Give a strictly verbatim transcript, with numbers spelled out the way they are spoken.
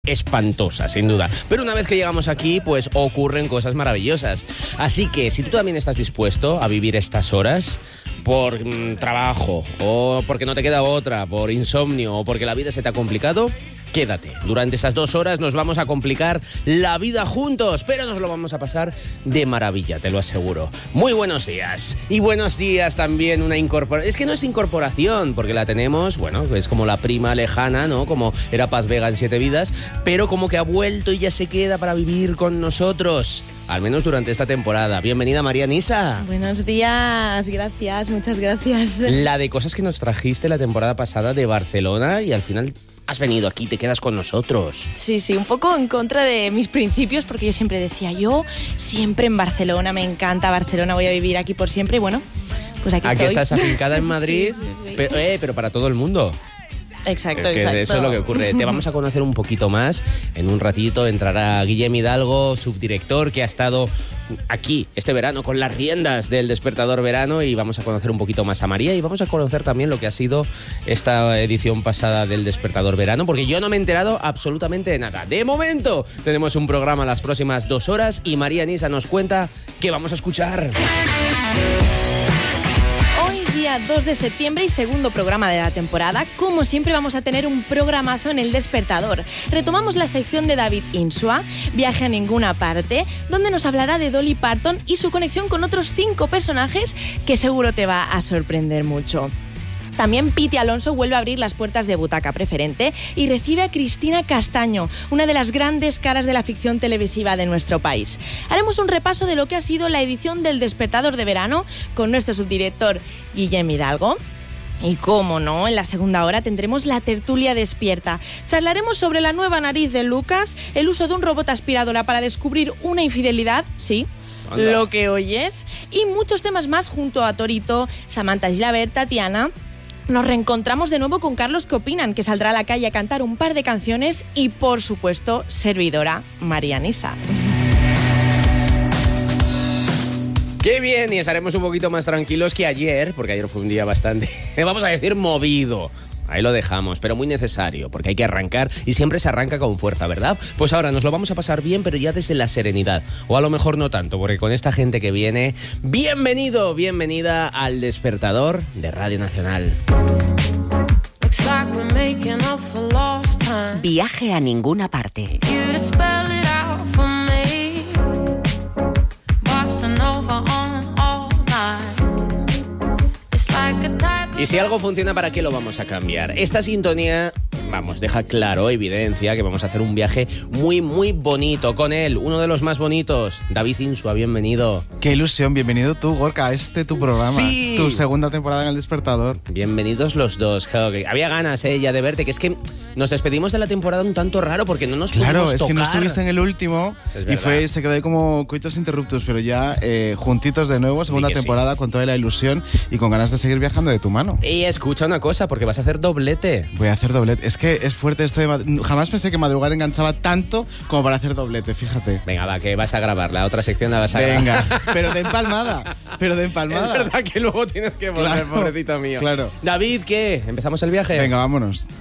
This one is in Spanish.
espantosa, sin duda. Pero una vez que llegamos aquí, pues ocurren cosas maravillosas. Así que si tú también estás dispuesto a vivir estas horas por mm, trabajo, o porque no te queda otra, por insomnio, o porque la vida se te ha complicado, quédate. Durante estas dos horas nos vamos a complicar la vida juntos, pero nos lo vamos a pasar de maravilla, te lo aseguro. Muy buenos días. Y buenos días también una incorporación. Es que no es incorporación, porque la tenemos, bueno, es como la prima lejana, ¿no? Como era Paz Vega en Siete Vidas, pero como que ha vuelto y ya se queda para vivir con nosotros. Al menos durante esta temporada. Bienvenida, María Nisa. Buenos días, gracias, muchas gracias. La de cosas que nos trajiste la temporada pasada de Barcelona y al final has venido aquí, te quedas con nosotros. Sí, sí, un poco en contra de mis principios, porque yo siempre decía, yo siempre en Barcelona, me encanta Barcelona, voy a vivir aquí por siempre y bueno, pues aquí, aquí estoy. Aquí estás afincada en Madrid, sí, sí, sí. Pero, eh, pero para todo el mundo. Exacto, es que exacto. Eso es lo que ocurre. Te vamos a conocer un poquito más. En un ratito entrará Guillem Hidalgo, subdirector, que ha estado aquí este verano con las riendas del Despertador Verano, y vamos a conocer un poquito más a María y vamos a conocer también lo que ha sido esta edición pasada del Despertador Verano, porque yo no me he enterado absolutamente de nada. De momento tenemos un programa las próximas dos horas y María Nisa nos cuenta qué vamos a escuchar. Día dos de septiembre y segundo programa de la temporada. Como siempre vamos a tener un programazo en El Despertador. Retomamos la sección de David Insua, Viaje a ninguna parte, donde nos hablará de Dolly Parton y su conexión con otros cinco personajes que seguro te va a sorprender mucho. También Piti Alonso vuelve a abrir las puertas de Butaca Preferente y recibe a Cristina Castaño, una de las grandes caras de la ficción televisiva de nuestro país. Haremos un repaso de lo que ha sido la edición del Despertador de Verano con nuestro subdirector Guillem Hidalgo. Y cómo no, en la segunda hora tendremos la tertulia despierta. Charlaremos sobre la nueva nariz de Lucas, el uso de un robot aspiradora para descubrir una infidelidad, sí, Anda. Lo que oyes, y muchos temas más junto a Torito, Samantha Gilabert, Tatiana. Nos reencontramos de nuevo con Carlos Que Opinan, que saldrá a la calle a cantar un par de canciones, y por supuesto, servidora María Nisa. ¡Qué bien! Y estaremos un poquito más tranquilos que ayer, porque ayer fue un día bastante, vamos a decir, movido. Ahí lo dejamos, pero muy necesario, porque hay que arrancar y siempre se arranca con fuerza, ¿verdad? Pues ahora nos lo vamos a pasar bien, pero ya desde la serenidad. O a lo mejor no tanto, porque con esta gente que viene... Bienvenido, bienvenida al Despertador de Radio Nacional. Viaje a ninguna parte. Y si algo funciona, ¿para qué lo vamos a cambiar? Esta sintonía, vamos, deja claro, evidencia que vamos a hacer un viaje muy, muy bonito con él, uno de los más bonitos, David Insua, bienvenido. Qué ilusión, bienvenido tú, Gorka, a este tu programa, sí. Tu segunda temporada en El Despertador. Bienvenidos los dos, okay. Había ganas eh, ya de verte, que es que nos despedimos de la temporada un tanto raro porque no nos claro, pudimos tocar. Claro, es que no estuviste en el último y fue, se quedó ahí como coitos interruptus, pero ya eh, juntitos de nuevo, segunda temporada, sí. Con toda la ilusión y con ganas de seguir viajando de tu mano. Y escucha una cosa, porque vas a hacer doblete. Voy a hacer doblete. Es que es fuerte esto de... Mad- Jamás pensé que madrugar enganchaba tanto como para hacer doblete, fíjate. Venga, va, que vas a grabar. La otra sección la vas a Venga, grabar. pero de empalmada. Pero de empalmada. Es verdad que luego tienes que volver, claro, pobrecito mío. Claro. David, ¿qué? ¿Empezamos el viaje? Venga, vámonos.